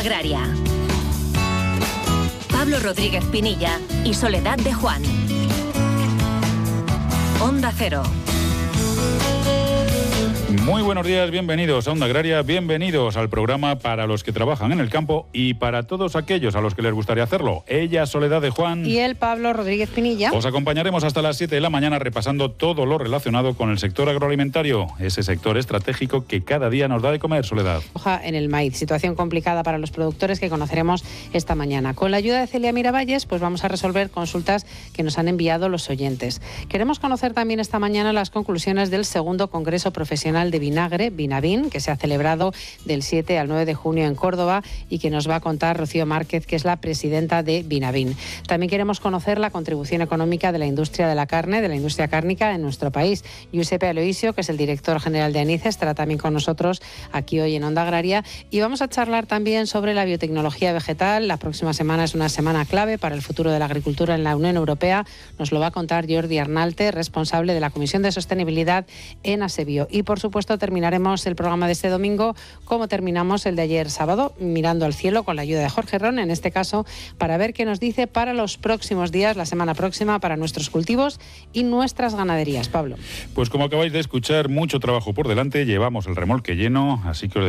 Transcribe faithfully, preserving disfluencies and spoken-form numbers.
Agraria. Pablo Rodríguez Pinilla y Soledad de Juan. Onda Cero. Muy buenos días, bienvenidos a Onda Agraria, bienvenidos al programa para los que trabajan en el campo y para todos aquellos a los que les gustaría hacerlo. Ella, Soledad de Juan. Y él, Pablo Rodríguez Pinilla. Os acompañaremos hasta las siete de la mañana repasando todo lo relacionado con el sector agroalimentario, ese sector estratégico que cada día nos da de comer, Soledad. Hoja en el maíz, situación complicada para los productores que conoceremos esta mañana. Con la ayuda de Celia Miravalles, pues vamos a resolver consultas que nos han enviado los oyentes. Queremos conocer también esta mañana las conclusiones del segundo Congreso Profesional de Vinagre, Vinavin, que se ha celebrado del siete al nueve de junio en Córdoba y que nos va a contar Rocío Márquez, que es la presidenta de Vinavin. También queremos conocer la contribución económica de la industria de la carne, de la industria cárnica en nuestro país. Giuseppe Aloisio, que es el director general de ANICE, estará también con nosotros aquí hoy en Onda Agraria. Y vamos a charlar también sobre la biotecnología vegetal. La próxima semana es una semana clave para el futuro de la agricultura en la Unión Europea. Nos lo va a contar Jordi Arnalte, responsable de la Comisión de Sostenibilidad en Asebio. Y por supuesto terminaremos el programa de este domingo como terminamos el de ayer sábado, mirando al cielo con la ayuda de Jorge Ron, en este caso, para ver qué nos dice para los próximos días, la semana próxima, para nuestros cultivos y nuestras ganaderías. Pablo. Pues como acabáis de escuchar, mucho trabajo por delante, llevamos el remolque lleno, así que os